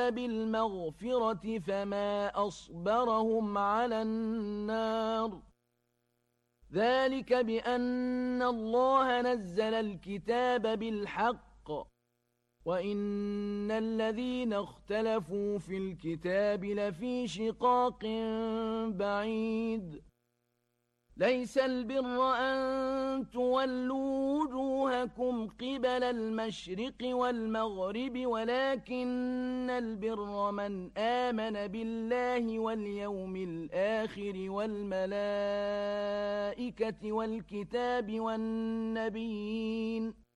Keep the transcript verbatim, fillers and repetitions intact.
بالمغفرة فما أصبرهم على النار ذلك بأن الله نزل الكتاب بالحق وإن الذين اختلفوا في الكتاب لفي شقاق بعيد ليس البر أن تولوا وجوهكم قبل المشرق والمغرب ولكن البر من آمن بالله واليوم الآخر والملائكة والكتاب والنبيين